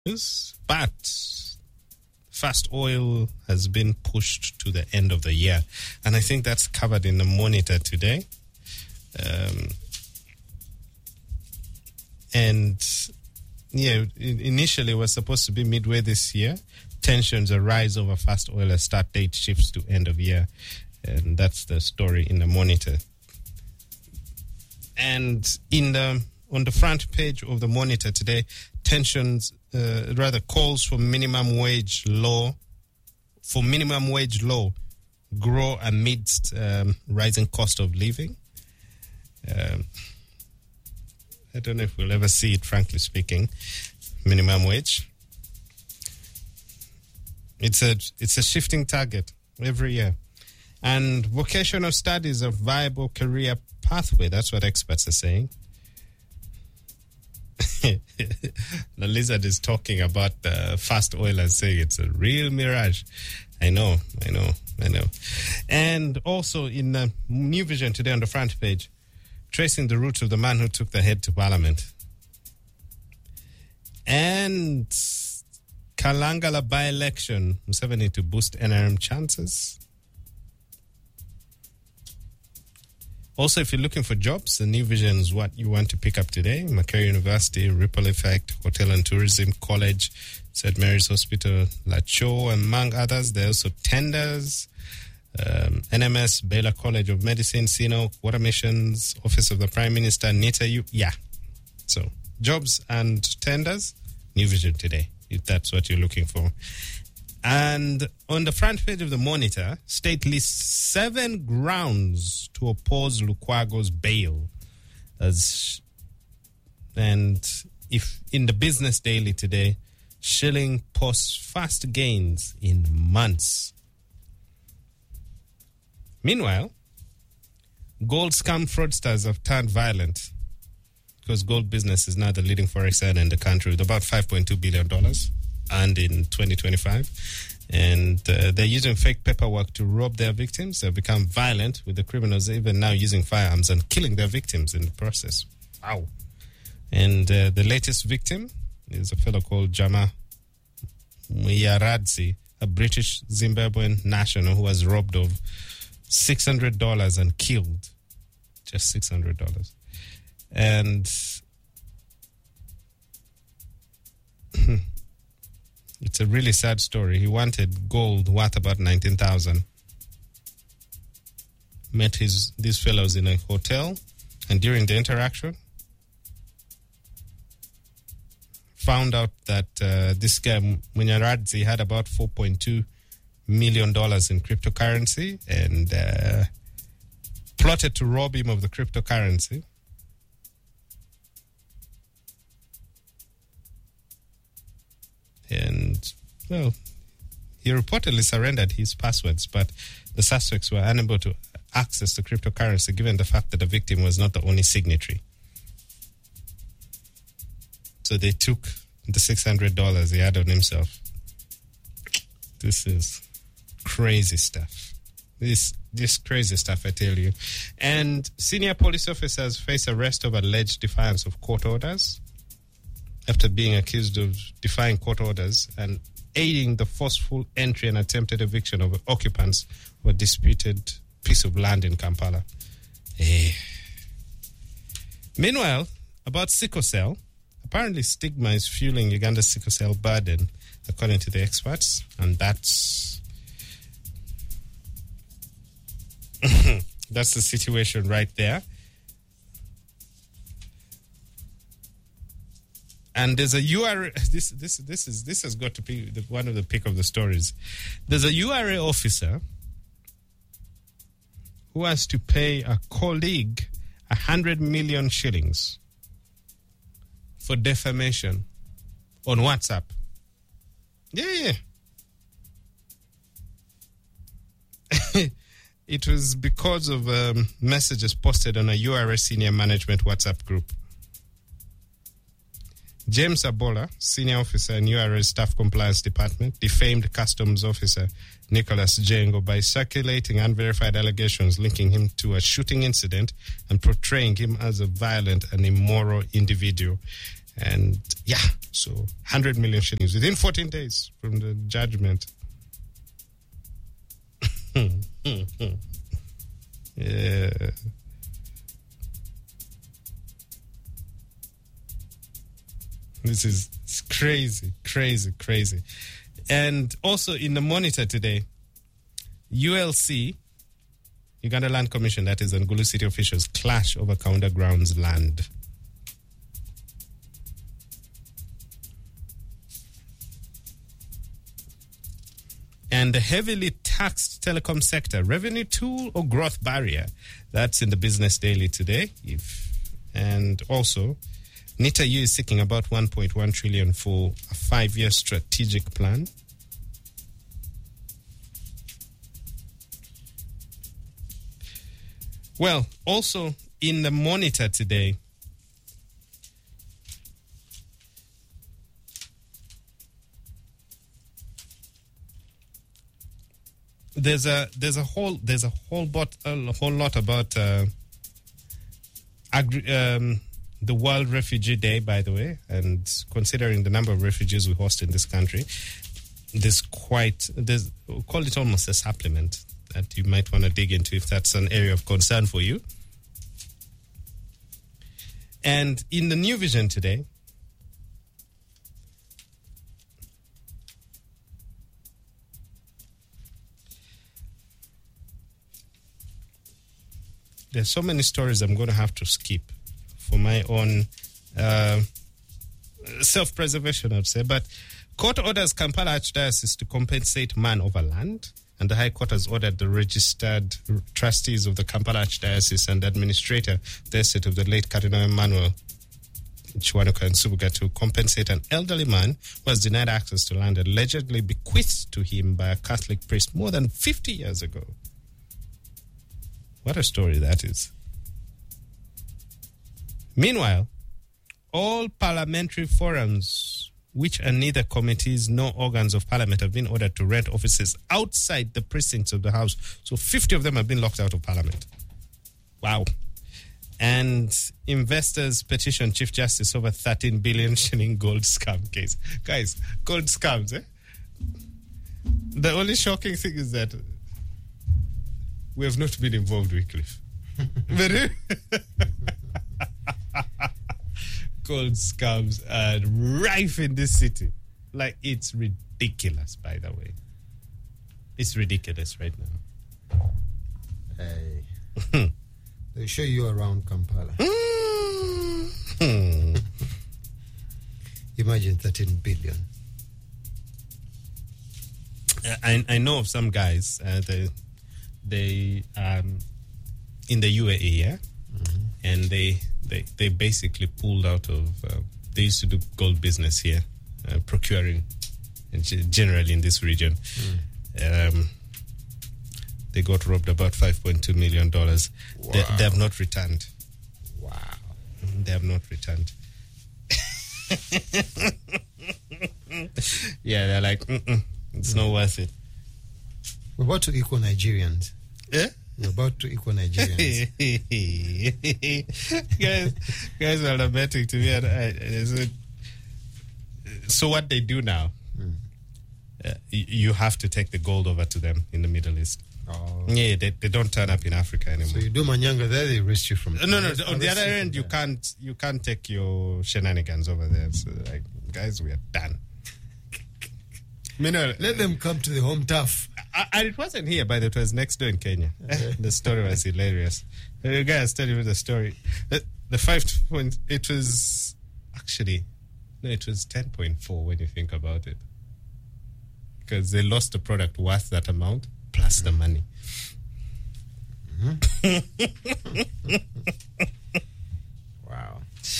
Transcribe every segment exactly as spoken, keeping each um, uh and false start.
But Fast Oil has been pushed to the end of the year. And I think that's covered in the Monitor today. Um, and, yeah, initially it was supposed to be midway this year. Tensions arise over Fast Oil as start date shifts to end of year. And that's the story in the Monitor. And in the on the front page of the Monitor today, tensions, uh, rather calls for minimum wage law, for minimum wage law, grow amidst um, rising cost of living. Um, I don't know if we'll ever see it, frankly speaking, minimum wage. It's a it's a shifting target every year. And vocational studies of viable career pathway, that's what experts are saying. The lizard is talking about uh, Fast Oil and saying it's a real mirage. I know, I know, I know. And also in uh, New Vision today on the front page, tracing the route of the man who took the head to Parliament. And Kalangala by-election, Museveni to boost N R M chances. Also, if you're looking for jobs, the New Vision is what you want to pick up today. Macquarie University, Ripple Effect, Hotel and Tourism College, Saint Mary's Hospital, Lacho, among others. There are also tenders, um, N M S, Baylor College of Medicine, C N O, Water Missions, Office of the Prime Minister, NITA. Yeah. So, jobs and tenders, New Vision today, if that's what you're looking for. And on the front page of the Monitor, state lists seven grounds to oppose Lukwago's bail. As, and if in the Business Daily today, shilling posts fast gains in months. Meanwhile, gold scam fraudsters have turned violent because gold business is now the leading forex earner in the country with about five point two billion dollars. And in twenty twenty-five, and uh, they're using fake paperwork to rob their victims. They've become violent, with the criminals even now using firearms and killing their victims in the process. Wow. And uh, the latest victim is a fellow called Jama Muyaradzi, a British Zimbabwean national who was robbed of six hundred dollars and killed. Just six hundred dollars. And it's a really sad story. He wanted gold worth about nineteen thousand dollars. Met his these fellows in a hotel, and during the interaction, found out that uh, this guy, Munyaradzi, had about four point two million dollars in cryptocurrency and uh, plotted to rob him of the cryptocurrency. And, well, he reportedly surrendered his passwords, but the suspects were unable to access the cryptocurrency given the fact that the victim was not the only signatory. So they took the six hundred dollars he had on himself. This is crazy stuff. This this crazy stuff, I tell you. And senior police officers face arrest of alleged defiance of court orders after being accused of defying court orders and aiding the forceful entry and attempted eviction of occupants of a disputed piece of land in Kampala. Hey. Meanwhile, about sickle cell, apparently stigma is fueling Uganda's sickle cell burden, according to the experts, and that's that's the situation right there. And there's a U R A. This this this is this has got to be the, one of the pick of the stories. There's a U R A officer who has to pay a colleague a hundred million shillings for defamation on WhatsApp. Yeah, yeah. It was because of um, messages posted on a U R A senior management WhatsApp group. James Abola, senior officer in U R A Staff Compliance Department, defamed Customs Officer Nicholas Jengo by circulating unverified allegations linking him to a shooting incident and portraying him as a violent and immoral individual. And yeah, so one hundred million shillings within fourteen days from the judgment. Yeah. This is it's crazy, crazy, crazy. And also in the Monitor today, U L C, Uganda Land Commission, that is, and Gulu City officials clash over Kaunda Grounds land. And the heavily taxed telecom sector, revenue tool or growth barrier? That's in the Business Daily today. If And also, NITA-U is seeking about one point one trillion dollars for a five-year strategic plan. Well, also in the Monitor today, there's a there's a whole there's a whole bot, a whole lot about uh, agri- um, the World Refugee Day, by the way, and considering the number of refugees we host in this country, there's quite there's we'll call it almost a supplement that you might want to dig into if that's an area of concern for you. And in the New Vision today, there's so many stories I'm going to have to skip for my own uh, self-preservation, I'd say. But court orders Kampala Archdiocese to compensate man over land. And the High Court has ordered the registered trustees of the Kampala Archdiocese and the administrator, the estate of the late Cardinal Emmanuel Chiwanuka Nsubuga, to compensate an elderly man who was denied access to land allegedly bequeathed to him by a Catholic priest more than fifty years ago. What a story that is. Meanwhile, all parliamentary forums, which are neither committees nor organs of parliament, have been ordered to rent offices outside the precincts of the House. So fifty of them have been locked out of parliament. Wow. And investors petition Chief Justice over thirteen billion shilling gold scam case. Guys, gold scams, eh? The only shocking thing is that we have not been involved, Wycliffe. Gold scams are rife in this city. Like, it's ridiculous, by the way. It's ridiculous right now. Hey. They show you around Kampala. Mm-hmm. Imagine thirteen billion. I, I know of some guys, uh, they, they um in the U A E, yeah? Mm-hmm. And they, they, they basically pulled out of, uh, they used to do gold business here, uh, procuring, generally in this region. Mm. Um, they got robbed about five point two million dollars. Wow. They, they have not returned. Wow. They have not returned. Yeah, they're like, mm-mm, it's mm. not worth it. We're about to equal Nigerians. Yeah? We're about to equal Nigerians. guys, guys are lamenting to me. And I, I said, so what they do now, mm. uh, you have to take the gold over to them in the Middle East. Oh. Yeah, they, they don't turn up in Africa anymore. So you do Manyanga there, they arrest you from. No, no. no on the other end, you can't you can't take your shenanigans over there. So, like, guys, we are done. Meanwhile, let them come to the home turf. And it wasn't here, but it was next door in Kenya. Okay. The story was hilarious. The guy was telling me the story. The, the five point, it was actually, no, it was ten point four when you think about it. Because they lost the product worth that amount, plus the money. Mm-hmm. Wow.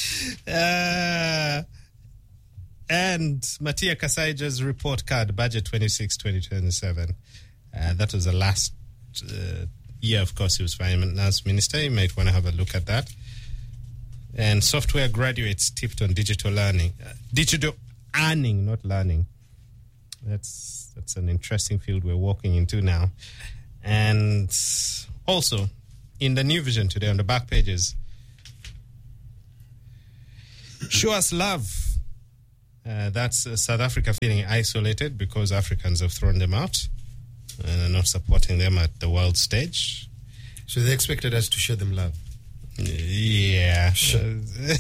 Uh, and Matia Kasaija's report card, Budget twenty-six twenty twenty-seven. Uh, that was the last uh, year, of course, he was finance minister. You might want to have a look at that. And software graduates tipped on digital learning. Uh, digital earning, not learning. That's that's an interesting field we're walking into now. And also, in the New Vision today, on the back pages, Show us love. Uh, that's uh, South Africa feeling isolated because Africans have thrown them out and are not supporting them at the world stage. So they expected us to show them love. Yeah. Sure.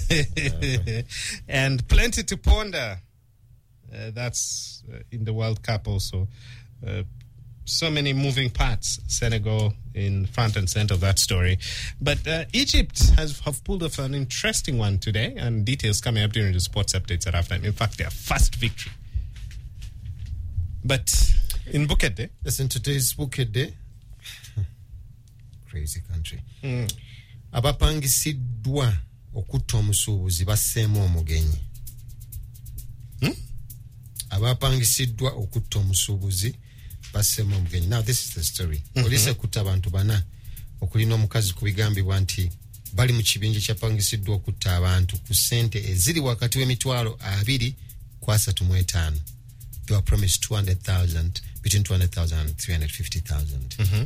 And plenty to ponder. Uh, that's uh, in the World Cup also. Uh, so many moving parts. Senegal in front and center of that story. But uh, Egypt has have pulled off an interesting one today, and details coming up during the sports updates at halftime. In fact, their first victory. But in Bukit Day. Listen, today's Bukit Day. Crazy country. Mm. Abapangisiddwa okutta omusuubuzi basseemu omugenyi. Hmm? Abapangisiddwa okutta omusuubuzi basseemu omugenyi. Now this is the story. Mm-hmm. Poliisi ekutta abantu bana okulina omukazi ku bigambibwa nti bali mu kibinja kyapangisiddwa okutta abantu ku ssente eziri wakati w'emitwalo abiri ku asatu mu etaano. They were promised two hundred thousand, between two hundred thousand and three hundred fifty thousand. Mm-hmm.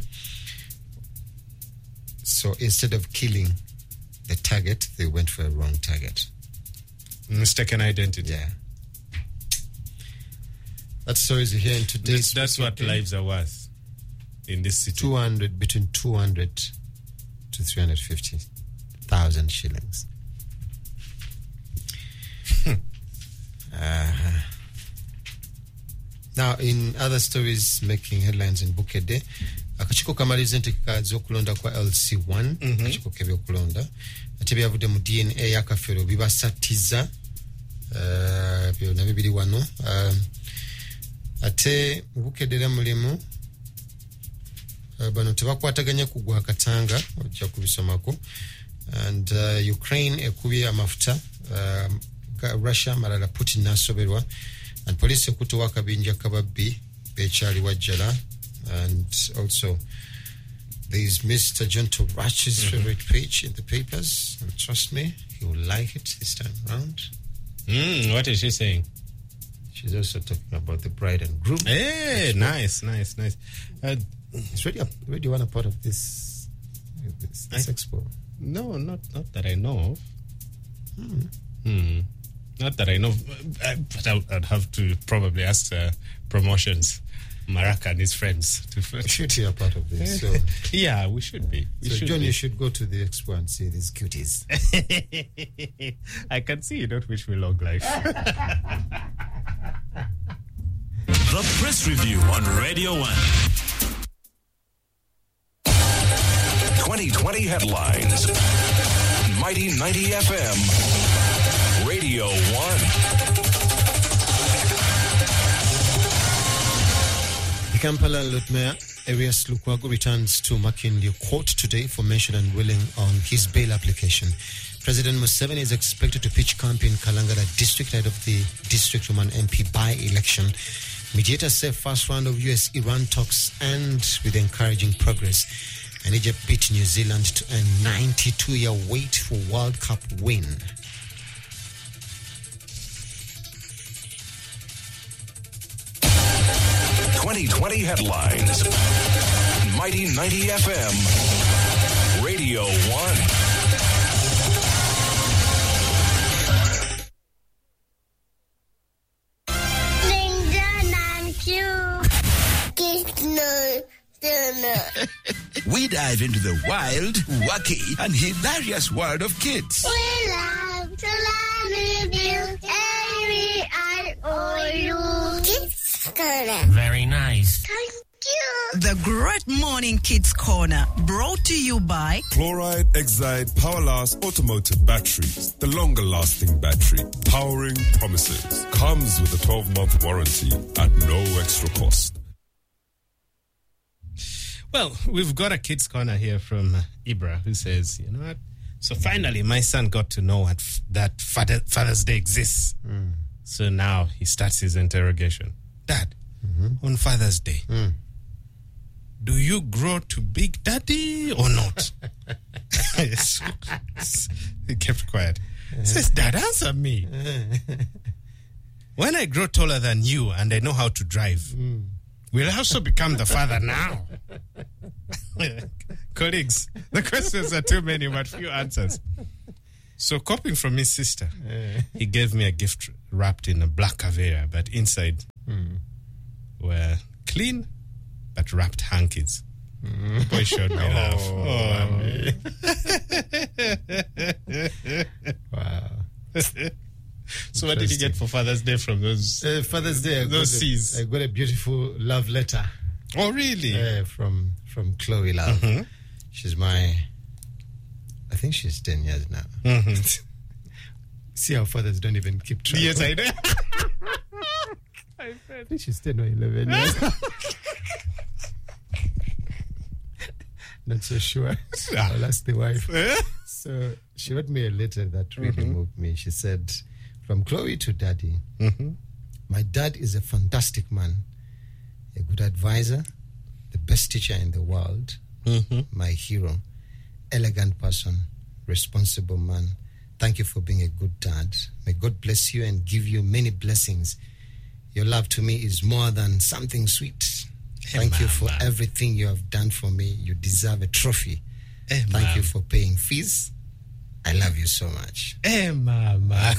So instead of killing the target, they went for a wrong target. Mistaken identity. Yeah. That story is here in today's. That's, that's what lives are worth in this city. two hundred, between two hundred to three hundred fifty thousand shillings. uh, now, in other stories making headlines in Bukit Day, akachiko kamaliza nti kazi okulonda kwa L C one, mm-hmm. akachiko kebye okulonda ate byavudde mu D N A yakafero bibasatiza uh, byo na bibiri wano uh, ate bukedera mulimu uh, bano tebakwataganya kugwa katanga ojja kubisomako and uh, Ukraine ekubye amafuta uh, Russia malala Putin nasoberwa and police ekuto wakabinja kababbi bechali wajjala. And also, there is Mister John Torach's mm-hmm. favorite page in the papers. And trust me, he will like it this time around. Mm, what is she saying? She's also talking about the bride and groom. Hey, nice, nice, nice. Uh, it's really, really one a part of this, this, this I, expo. No, not not that I know of. Hmm. Hmm. Not that I know of. But I, I'd have to probably ask uh, promotions. Maraka and his friends. To we should be a part of this. So. Yeah, we should be. We so, should John, be. you should go to the expo and see these cuties. I can see you don't wish me long life. The Press Review on Radio one. twenty twenty headlines. Mighty ninety F M. Radio one. The Kampala Lord Mayor Erias Lukwago returns to Makindye Court today for mention and ruling on his bail application. President Museveni is expected to pitch camp in Kalangala district ahead of the district woman M P by-election. Mediators say first round of U S Iran talks end with encouraging progress. And Egypt beat New Zealand to a ninety-two year wait for World Cup win. twenty twenty headlines. Mighty ninety F M. Radio one. We dive into the wild, wacky, and hilarious world of kids. We love to learn with you. Every and all you. Kids Corner. Very nice. Thank you. The Great Morning Kids Corner, brought to you by Chloride Exide Powerlast Automotive Batteries, the longer lasting battery, powering promises. Comes with a twelve month warranty at no extra cost. Well, we've got a Kids Corner here from uh, Ibra who says, you know what? So finally, my son got to know what f- that Father- Father's Day exists. Mm. So now he starts his interrogation. Dad, mm-hmm. on Father's Day, mm. do you grow to Big Daddy or not? He kept quiet. He says, Dad, answer me. When I grow taller than you and I know how to drive, Mm. will I also become the father now? Colleagues, the questions are too many, but few answers. So, copying from his sister, uh. he gave me a gift wrapped in a black Caveira, but inside mm. were clean but wrapped hankies. Mm. Boy showed me love. Oh, wow. So what did you get for Father's Day from those uh, Father's Day? I those got seas? A, I got a beautiful love letter. Oh, really? Uh, from from Chloe Love. Mm-hmm. She's my, I think she's ten years now. Mm-hmm. See how fathers don't even keep track. Yes, I know. I think she's ten or eleven years. Not so sure. I'll ask the wife. So she wrote me a letter that really mm-hmm. moved me. She said, from Chloe to Daddy, mm-hmm. my dad is a fantastic man, a good advisor, the best teacher in the world, mm-hmm. my hero, elegant person, responsible man. Thank you for being a good dad. May God bless you and give you many blessings. Your love to me is more than something sweet. Hey, Thank man, you for man. everything you have done for me. You deserve a trophy. Hey, Thank man. you for paying fees. I love you so much. Hey, mama.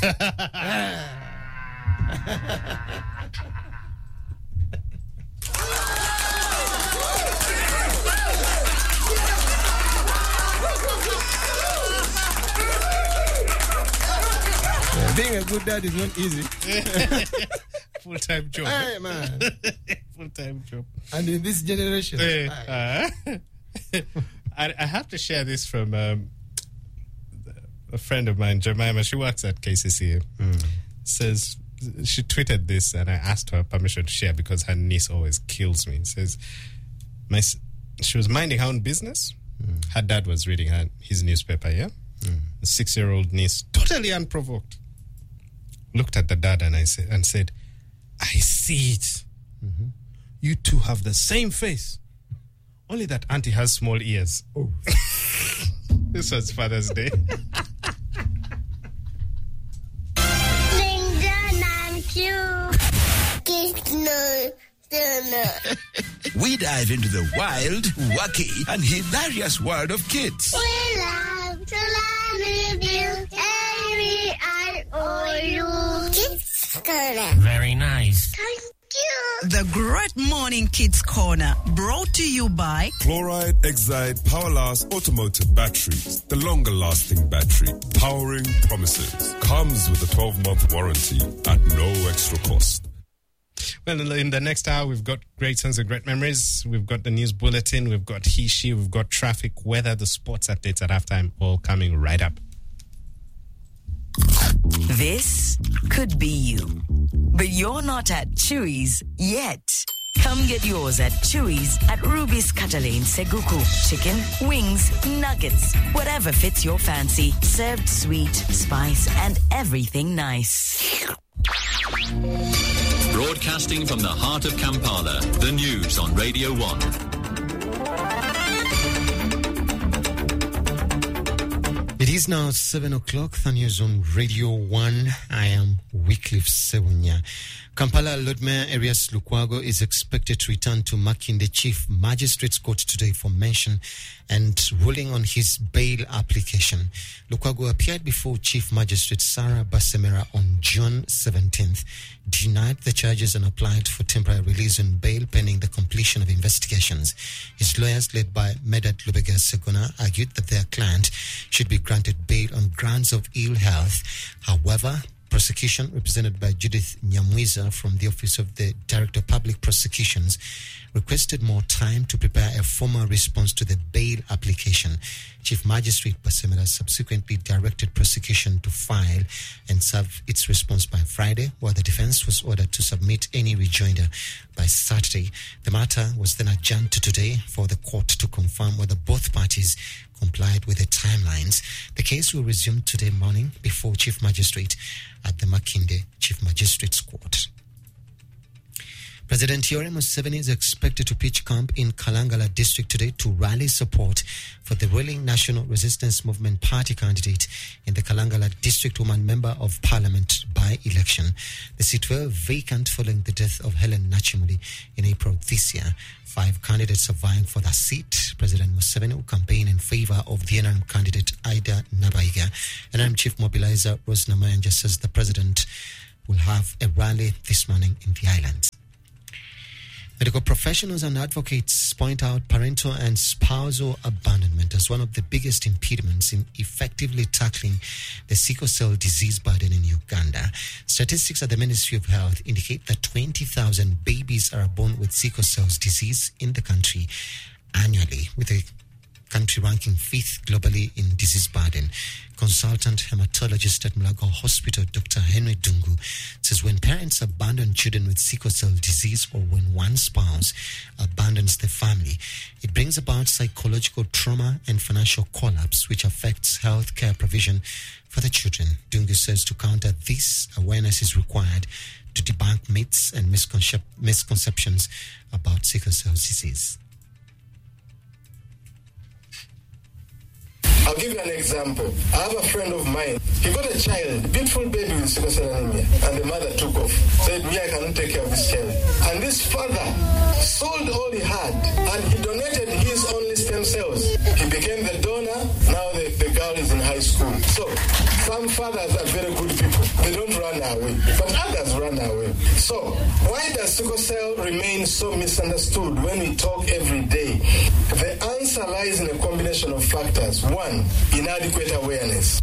Being a good dad is not easy. Full-time job. Hey, man. Full-time job. And in this generation. Hey, uh, I, I have to share this from um, a friend of mine, Jemima. She works at K C C A. Mm. Says, she tweeted this and I asked her permission to share because her niece always kills me. Says, my, she was minding her own business. Mm. Her dad was reading her, his newspaper, yeah? Mm. The six-year-old niece, totally unprovoked, looked at the dad and I said, and said, I see it. Mm-hmm. You two have the same face. Only that auntie has small ears. Oh. This was Father's Day. We dive into the wild, wacky, and hilarious world of kids. We love to learn with you. A R O U. Kids Corner. Very nice. Thank you. The Great Morning Kids Corner, brought to you by Fluoride Exide Powerlast Automotive Batteries, the longer lasting battery, powering promises. Comes with a twelve month warranty at no extra cost. Well, in the next hour, we've got great songs and great memories. We've got the news bulletin. We've got he, she. We've got traffic, weather, the sports updates at halftime, all coming right up. This could be you, but you're not at Chewy's yet. Come get yours at Chewy's at Ruby's Catalane Seguku. Chicken, wings, nuggets, whatever fits your fancy. Served sweet, spice, and everything nice. Broadcasting from the heart of Kampala, the news on Radio one. It is now seven o'clock, the news on Radio one. I am Wycliffe Sewunya. Kampala Lord Mayor Erias Lukwago is expected to return to Makinde Chief Magistrates Court today for mention and ruling on his bail application. Lukwago appeared before Chief Magistrate Sarah Basemera on June seventeenth, denied the charges and applied for temporary release on bail pending the completion of investigations. His lawyers, led by Medad Lubega Segona, argued that their client should be granted bail on grounds of ill health. However, prosecution, represented by Judith Nyamwiza from the Office of the Director of Public Prosecutions, requested more time to prepare a formal response to the bail application. Chief Magistrate Basemera subsequently directed prosecution to file and serve its response by Friday, while the defense was ordered to submit any rejoinder by Saturday. The matter was then adjourned to today for the court to confirm whether both parties complied with the timelines. The case will resume today morning before Chief Magistrate at the Makinde Chief Magistrates Court. President Yoweri Museveni is expected to pitch camp in Kalangala district today to rally support for the ruling National Resistance Movement Party candidate in the Kalangala District Woman Member of Parliament by-election. The seat were vacant following the death of Helen Nachimuli in April this year. Five candidates are vying for that seat, President Museveni will campaign in favor of the N R M candidate Ida Nabaiga. N R M Chief Mobilizer Rose Namayanja says the president will have a rally this morning in the islands. Medical professionals and advocates point out parental and spousal abandonment as one of the biggest impediments in effectively tackling the sickle cell disease burden in Uganda. Statistics at the Ministry of Health indicate that twenty thousand babies are born with sickle cell disease in the country annually, with the country ranking fifth globally in disease burden. Consultant hematologist at Mulago Hospital, Doctor Henry Dungu, says when parents abandon children with sickle cell disease or when one spouse abandons the family, it brings about psychological trauma and financial collapse, which affects healthcare provision for the children. Dungu says to counter this, awareness is required to debunk myths and misconcep- misconceptions about sickle cell disease. I'll give you an example. I have a friend of mine. He got a child, a beautiful baby with sickle cell anemia, and the mother took off. Said, me, I cannot take care of this child. And this father sold all he had, and he donated his only stem cells. He became the donor. Now the, the girl is in high school. So some fathers are very good people. They don't run away, but others run away. So why does sickle cell remain so misunderstood when we talk every day? The answer lies in a combination of factors. One, inadequate awareness.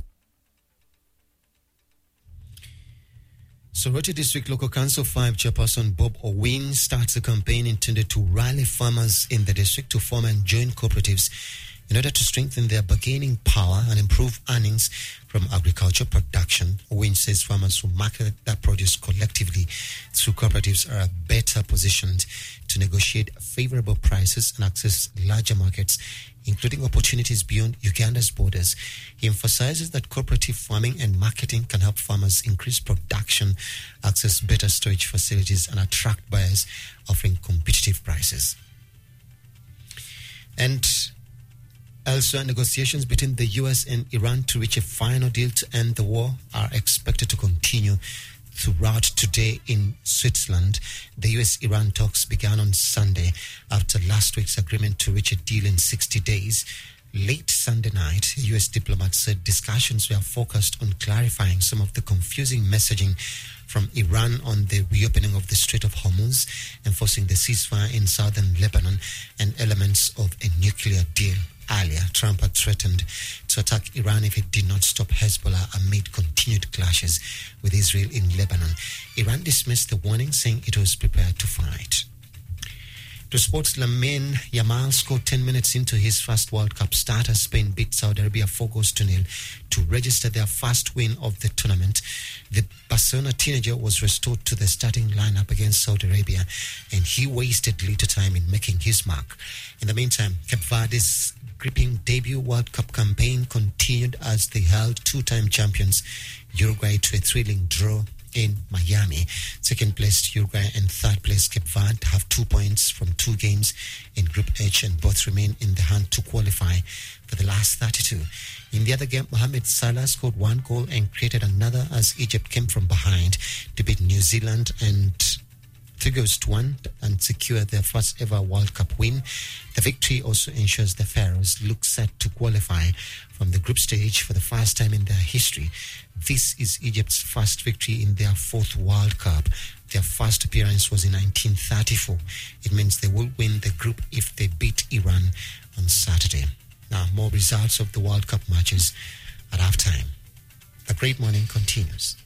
Soroti District Local Council five Chairperson Bob Owing starts a campaign intended to rally farmers in the district to form and join cooperatives in order to strengthen their bargaining power and improve earnings from agriculture production. Owing says farmers who market their produce collectively through cooperatives are better positioned to negotiate favorable prices and access larger markets, including opportunities beyond Uganda's borders. He emphasizes that cooperative farming and marketing can help farmers increase production, access better storage facilities, and attract buyers offering competitive prices. And elsewhere, negotiations between the U S and Iran to reach a final deal to end the war are expected to continue throughout today in Switzerland. The U S-Iran talks began on Sunday after last week's agreement to reach a deal in sixty days. Late Sunday night, U S diplomats said discussions were focused on clarifying some of the confusing messaging from Iran on the reopening of the Strait of Hormuz, enforcing the ceasefire in southern Lebanon, and elements of a nuclear deal. Earlier, Trump had threatened to attack Iran if it did not stop Hezbollah amid continued clashes with Israel in Lebanon. Iran dismissed the warning, saying it was prepared to fight. To sports, Lamine Yamal scored ten minutes into his first World Cup start as Spain beat Saudi Arabia four goals to nil to register their first win of the tournament. The Barcelona teenager was restored to the starting lineup against Saudi Arabia, and he wasted little time in making his mark. In the meantime, Cape Verde's gripping debut World Cup campaign continued as they held two-time champions Uruguay to a thrilling draw in Miami. Second place Uruguay and third place Cape Verde have two points from two games in Group H, and both remain in the hunt to qualify for the last thirty-two. In the other game, Mohamed Salah scored one goal and created another as Egypt came from behind to beat New Zealand and three goals to one and secure their first ever World Cup win. The victory also ensures the Pharaohs look set to qualify from the group stage for the first time in their history. This is Egypt's first victory in their fourth World Cup. Their first appearance was in nineteen thirty-four. It means they will win the group if they beat Iran on Saturday. Now, more results of the World Cup matches at halftime. The great morning continues.